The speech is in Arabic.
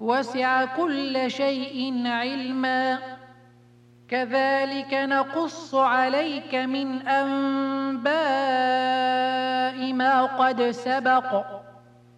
وسع كل شيء علما كذلك نقص عليك من أنباء ما قد سبق